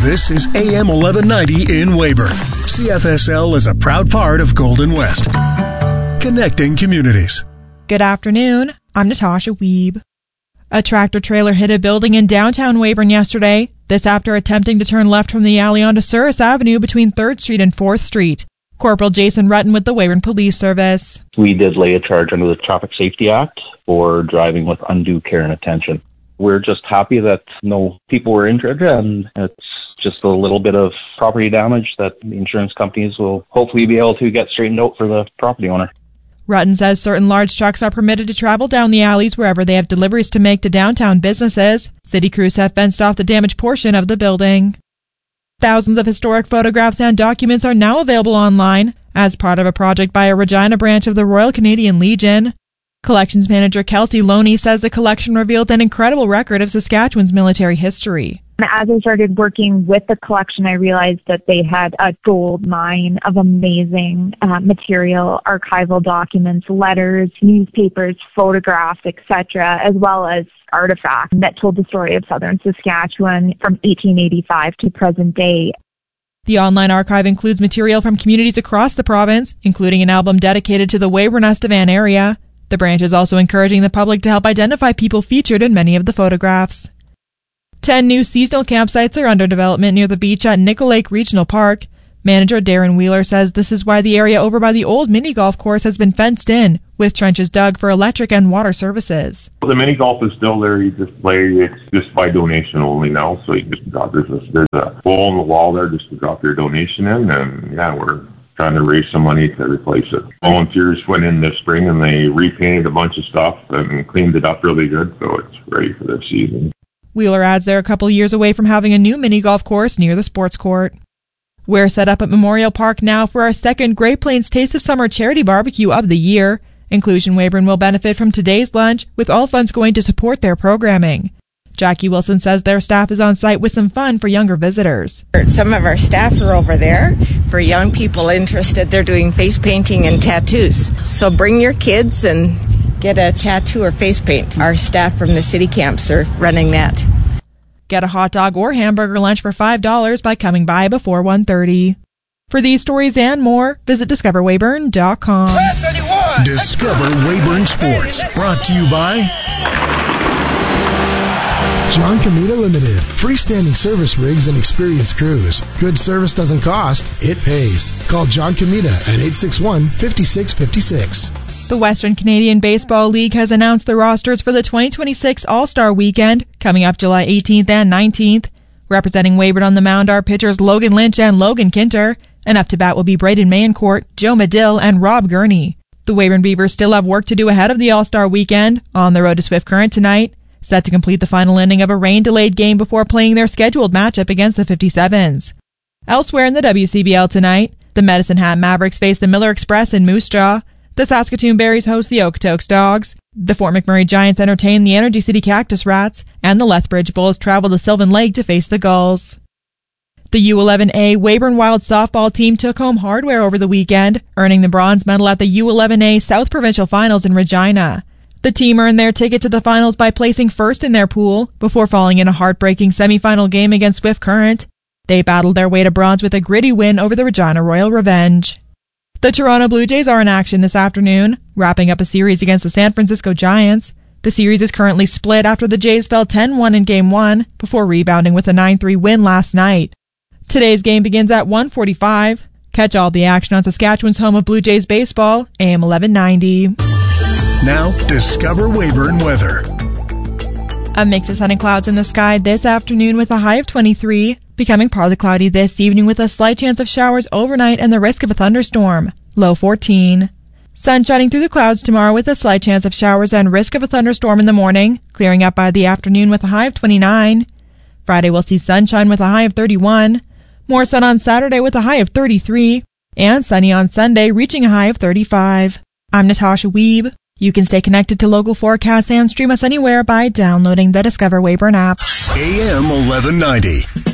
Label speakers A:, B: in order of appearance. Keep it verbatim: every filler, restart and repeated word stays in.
A: This is A M eleven ninety in Weyburn. C F S L is a proud part of Golden West. Connecting communities.
B: Good afternoon. I'm Natasha Wiebe. A tractor-trailer hit a building in downtown Weyburn yesterday, this after attempting to turn left from the alley onto Souris Avenue between third Street and fourth Street. Corporal Jason Rutten with the Weyburn Police Service.
C: We did lay a charge under the Traffic Safety Act for driving with undue care and attention. We're just happy that no people were injured, and it's just a little bit of property damage that the insurance companies will hopefully be able to get straightened out for the property owner.
B: Rutten says certain large trucks are permitted to travel down the alleys wherever they have deliveries to make to downtown businesses. City crews have fenced off the damaged portion of the building. Thousands of historic photographs and documents are now available online as part of a project by a Regina branch of the Royal Canadian Legion. Collections manager Kelsey Loney says the collection revealed an incredible record of Saskatchewan's military history.
D: As I started working with the collection, I realized that they had a gold mine of amazing uh, material, archival documents, letters, newspapers, photographs, et cetera, as well as artifacts that told the story of southern Saskatchewan from eighteen eighty-five to present day.
B: The online archive includes material from communities across the province, including an album dedicated to the Weyburn-Estevan area. The branch is also encouraging the public to help identify people featured in many of the photographs. Ten new seasonal campsites are under development near the beach at Nickel Lake Regional Park. Manager Darren Wheeler says this is why the area over by the old mini golf course has been fenced in, with trenches dug for electric and water services.
E: The mini golf is still there. You just play. It's just by donation only now. So you just drop, there's a, there's a hole in the wall there just to drop your donation in, and yeah, we're trying to raise some money to replace it. Volunteers went in this spring and they repainted a bunch of stuff and cleaned it up really good, so it's ready for this season.
B: Wheeler adds they're a couple years away from having a new mini golf course near the sports court. We're set up at Memorial Park now for our second Great Plains Taste of Summer charity barbecue of the year. Inclusion Weyburn will benefit from today's lunch, with all funds going to support their programming. Jackie Wilson says their staff is on site with some fun for younger visitors.
F: Some of our staff are over there. For young people interested, they're doing face painting and tattoos. So bring your kids and get a tattoo or face paint. Our staff from the city camps are running that.
B: Get a hot dog or hamburger lunch for five dollars by coming by before one thirty. For these stories and more, visit discover weyburn dot com.
A: Discover Weyburn Sports, brought to you by
G: John Comita Limited. Freestanding service rigs and experienced crews. Good service doesn't cost, it pays. Call John Comita at eight six one, five six five six.
B: The Western Canadian Baseball League has announced the rosters for the twenty twenty-six All-Star Weekend, coming up July eighteenth and nineteenth. Representing Weyburn on the mound are pitchers Logan Lynch and Logan Kinter, and up to bat will be Braden Mayencourt, Joe Medill, and Rob Gurney. The Weyburn Beavers still have work to do ahead of the All-Star Weekend, on the road to Swift Current tonight, set to complete the final inning of a rain-delayed game before playing their scheduled matchup against the fifty-sevens. Elsewhere in the W C B L tonight, the Medicine Hat Mavericks face the Miller Express in Moose Jaw. The Saskatoon Berries host the Okotoks Dogs. The Fort McMurray Giants entertain the Energy City Cactus Rats, and the Lethbridge Bulls travel to Sylvan Lake to face the Gulls. The U eleven A Weyburn Wild softball team took home hardware over the weekend, earning the bronze medal at the U eleven A South Provincial Finals in Regina. The team earned their ticket to the finals by placing first in their pool, before falling in a heartbreaking semifinal game against Swift Current. They battled their way to bronze with a gritty win over the Regina Royal Revenge. The Toronto Blue Jays are in action this afternoon, wrapping up a series against the San Francisco Giants. The series is currently split after the Jays fell ten one in Game one, before rebounding with a nine three win last night. Today's game begins at one forty-five. Catch all the action on Saskatchewan's home of Blue Jays baseball, A M eleven ninety.
A: Now, discover Weyburn weather.
B: A mix of sun and clouds in the sky this afternoon with a high of twenty-three, becoming partly cloudy this evening with a slight chance of showers overnight and the risk of a thunderstorm, low fourteen. Sun shining through the clouds tomorrow with a slight chance of showers and risk of a thunderstorm in the morning, clearing up by the afternoon with a high of twenty-nine. Friday will see sunshine with a high of thirty-one, more sun on Saturday with a high of thirty-three, and sunny on Sunday reaching a high of thirty-five. I'm Natasha Wiebe. You can stay connected to local forecasts and stream us anywhere by downloading the Discover Weyburn app.
A: A M eleven ninety.